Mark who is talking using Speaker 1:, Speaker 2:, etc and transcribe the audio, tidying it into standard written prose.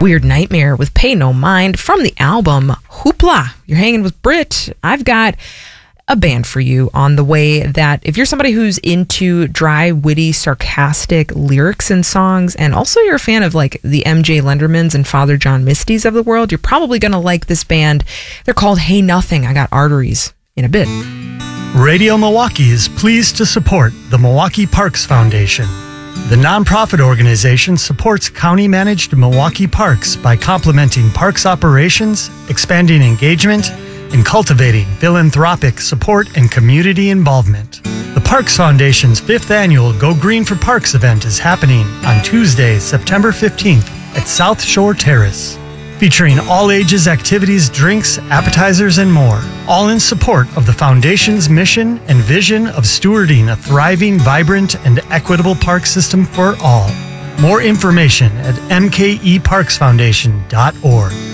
Speaker 1: Weird Nightmare with Pay No Mind from the album Hoopla. You're hanging with Brit. I've got a band for you on the way that if you're somebody who's into dry, witty, sarcastic lyrics and songs, and also you're a fan of like the MJ Lendermans and Father John Misty's of the world, you're probably going to like this band. They're called Hey Nothing. I got Arteries in a bit.
Speaker 2: Radio Milwaukee is pleased to support the Milwaukee Parks Foundation. The nonprofit organization supports county-managed Milwaukee parks by complementing parks operations, expanding engagement, and cultivating philanthropic support and community involvement. The Parks Foundation's 5th annual Go Green for Parks event is happening on Tuesday, September 15th at South Shore Terrace, featuring all ages activities, drinks, appetizers, and more, all in support of the Foundation's mission and vision of stewarding a thriving, vibrant, and equitable park system for all. More information at mkeparksfoundation.org.